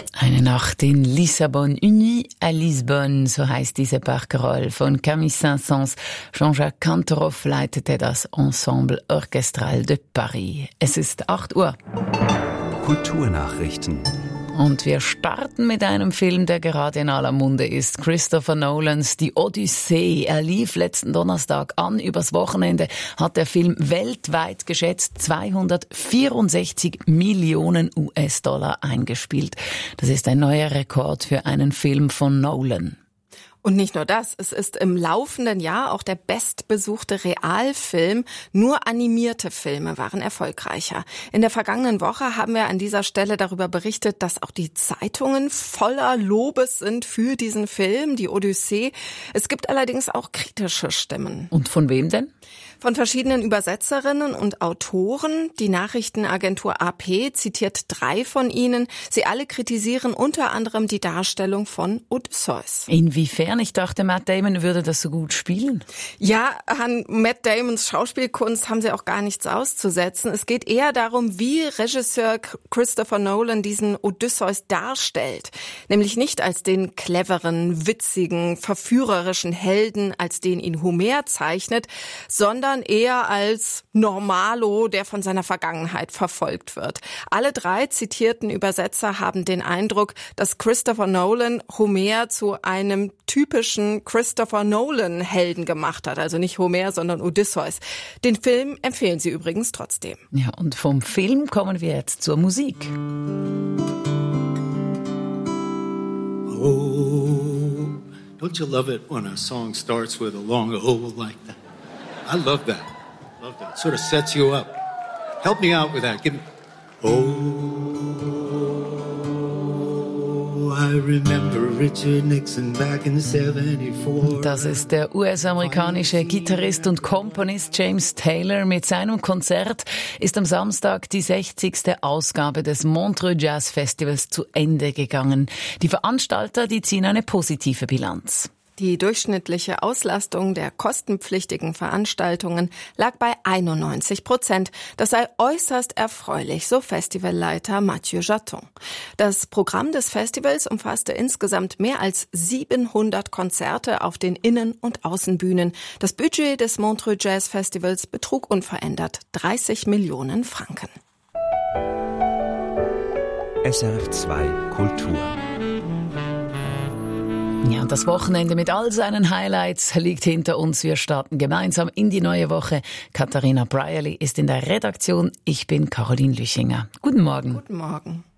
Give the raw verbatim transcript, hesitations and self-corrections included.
Eine Nacht in Lissabon, Une nuit à Lisbonne, so heißt diese Barcarolle von Camille Saint-Saëns. Jean-Jacques Canteroff leitete das Ensemble Orchestral de Paris. Es ist acht Uhr. Kulturnachrichten. Und wir starten mit einem Film, der gerade in aller Munde ist. Christopher Nolans Die Odyssee. Er lief letzten Donnerstag an. Übers Wochenende hat der Film weltweit geschätzt zweihundertvierundsechzig Millionen U S-Dollar eingespielt. Das ist ein neuer Rekord für einen Film von Nolan. Und nicht nur das, es ist im laufenden Jahr auch der bestbesuchte Realfilm. Nur animierte Filme waren erfolgreicher. In der vergangenen Woche haben wir an dieser Stelle darüber berichtet, dass auch die Zeitungen voller Lobes sind für diesen Film, die Odyssee. Es gibt allerdings auch kritische Stimmen. Und von wem denn? Von verschiedenen Übersetzerinnen und Autoren. Die Nachrichtenagentur A P zitiert drei von ihnen. Sie alle kritisieren unter anderem die Darstellung von Odysseus. Inwiefern? Ich dachte, Matt Damon würde das so gut spielen. Ja, an Matt Damons Schauspielkunst haben sie auch gar nichts auszusetzen. Es geht eher darum, wie Regisseur Christopher Nolan diesen Odysseus darstellt. Nämlich nicht als den cleveren, witzigen, verführerischen Helden, als den ihn Homer zeichnet, sondern eher als Normalo, der von seiner Vergangenheit verfolgt wird. Alle drei zitierten Übersetzer haben den Eindruck, dass Christopher Nolan Homer zu einem typischen Christopher Nolan-Helden gemacht hat. Also nicht Homer, sondern Odysseus. Den Film empfehlen sie übrigens trotzdem. Ja, und vom Film kommen wir jetzt zur Musik. Oh, don't you love it when a song starts with a long oh like that? I love that. Love that. Sort of sets you up. Help me out with that. Give me. Oh, I remember Richard Nixon back in seventy-four. Das ist der U S-amerikanische Gitarrist und Komponist James Taylor. Mit seinem Konzert ist am Samstag die sechzigste Ausgabe des Montreux Jazz Festivals zu Ende gegangen. Die Veranstalter, die ziehen eine positive Bilanz. Die durchschnittliche Auslastung der kostenpflichtigen Veranstaltungen lag bei einundneunzig Prozent. Das sei äußerst erfreulich, so Festivalleiter Mathieu Jaton. Das Programm des Festivals umfasste insgesamt mehr als siebenhundert Konzerte auf den Innen- und Außenbühnen. Das Budget des Montreux Jazz Festivals betrug unverändert dreißig Millionen Franken. S R F zwei Kultur. Ja, und das Wochenende mit all seinen Highlights liegt hinter uns. Wir starten gemeinsam in die neue Woche. Katharina Brierly ist in der Redaktion. Ich bin Caroline Lüchinger. Guten Morgen. Guten Morgen.